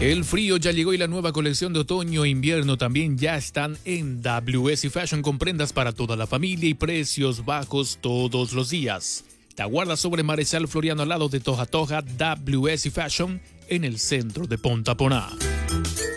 El frío ya llegó y la nueva colección de otoño e invierno también ya están en WS Fashion con prendas para toda la familia y precios bajos todos los días. Te aguarda sobre Marechal Floriano al lado de Toja Toja WS Fashion en el centro de Ponta Poná.